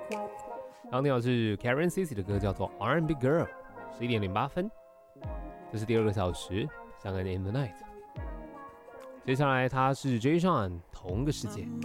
刚听到是 Karen Cici 的歌，叫做 R&B Girl， 11:08。这是第2个小时，香港的 In the Night。接下来他是 Jay Sean， 同个世界。